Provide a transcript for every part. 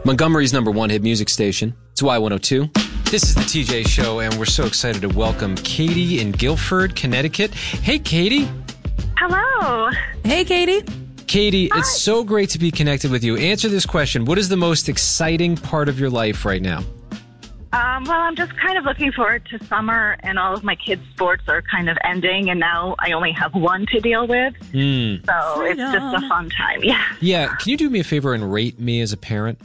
Montgomery's #1 hit music station. It's Y102. This is the TJ Show, and we're so excited to welcome Katie in Guilford, Connecticut. Hey, Katie. Hello. Hey, Katie. Katie, it's so great to be connected with you. Answer this question. What is the most exciting part of your life right now? Well, I'm just kind of looking forward to summer, and all of my kids' sports are kind of ending, and now I only have one to deal with. So it's just a fun time. Yeah. Yeah. Can you do me a favor and rate me as a parent?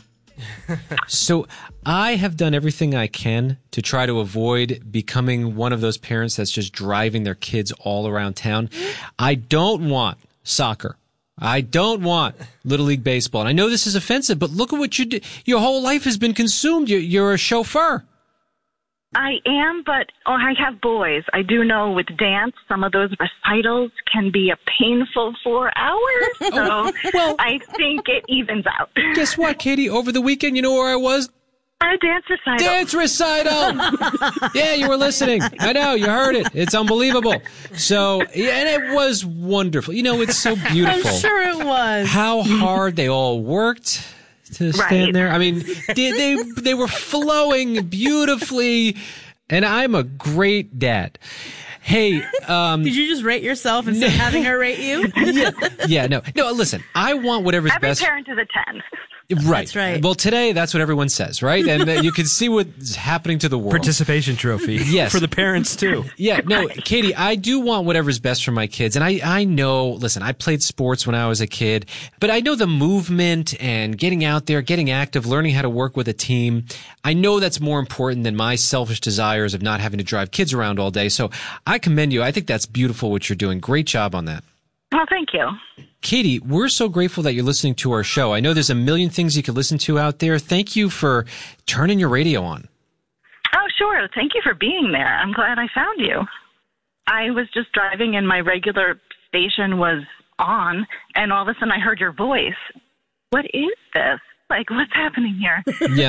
So I have done everything I can to try to avoid becoming one of those parents that's just driving their kids all around town. I don't want soccer. I don't want Little League Baseball. And I know this is offensive, but look at what you did. Your whole life has been consumed. You're a chauffeur. I am, but I have boys. I do know with dance, some of those recitals can be a painful 4 hours. So well, I think it evens out. Guess what, Katie? Over the weekend, you know where I was? A dance recital. Dance recital! Yeah, you were listening. I know, you heard it. It's unbelievable. So, yeah, and it was wonderful. You know, it's so beautiful. I'm sure it was. How hard they all worked to stand there. I mean, they were flowing beautifully, and I'm a great dad. Hey, did you just rate yourself instead of having her rate you? No, listen, I want whatever's Every best. parent is a 10. Right. That's right. Well, today, that's what everyone says, right? And you can see what's happening to the world. Participation trophy. Yes. For the parents, too. Yeah, no, Katie, I do want whatever's best for my kids. And I know, listen, I played sports when I was a kid, but I know the movement and getting out there, getting active, learning how to work with a team. I know that's more important than my selfish desires of not having to drive kids around all day. So I commend you. I think that's beautiful what you're doing. Great job on that. Well, thank you. Katie, we're so grateful that you're listening to our show. I know there's a million things you could listen to out there. Thank you for turning your radio on. Oh, sure. Thank you for being there. I'm glad I found you. I was just driving and my regular station was on, and all of a sudden I heard your voice. What is this? Like, what's happening here? Yeah.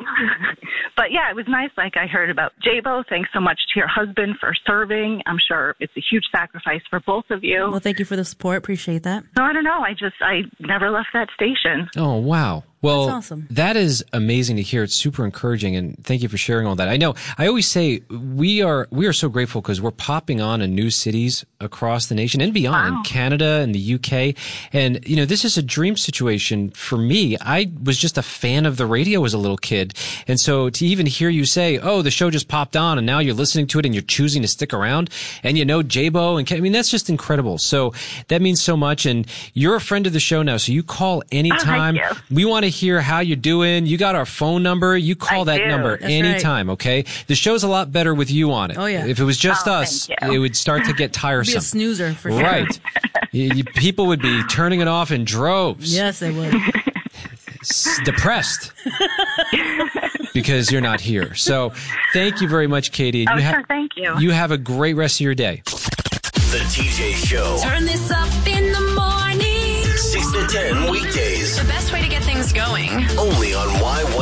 But yeah, it was nice. Like, I heard about Jabo. Thanks so much to your husband for serving. I'm sure it's a huge sacrifice for both of you. Well, thank you for the support. Appreciate that. No, I don't know. I never left that station. Oh, wow. Well, that's awesome. That is amazing to hear. It's super encouraging, and thank you for sharing all that. I know. I always say we are so grateful because we're popping on in new cities across the nation and beyond, Wow. Canada and the UK. And, you know, this is a dream situation for me. I was just a fan of the radio as a little kid. And so to even hear you say, oh, the show just popped on and now you're listening to it and you're choosing to stick around and you know Jabo and I mean, that's just incredible. So that means so much. And you're a friend of the show now. So you call anytime. Oh, thank you. We want to hear how you're doing. You got our phone number. You call that do. number That's anytime, okay? The show's a lot better with you on it. Oh, yeah. If it was just Oh, us, thank you. it would start to get Be tiresome. a snoozer for sure. Right. People would be turning it off in droves. Yes, they would. Depressed. Because you're not here. So thank you very much, Katie. Oh, sure. Thank you. You have a great rest of your day. The TJ Show. Turn this up in the morning. 6 to 10 weekdays. The best way to get things going. Only on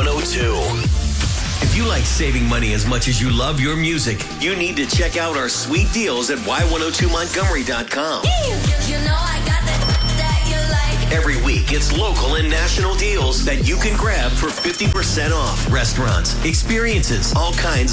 Y102. If you like saving money as much as you love your music, you need to check out our sweet deals at Y102Montgomery.com. You know I got that you like. Every week, it's local and national deals that you can grab for 50% off. Restaurants, experiences, all kinds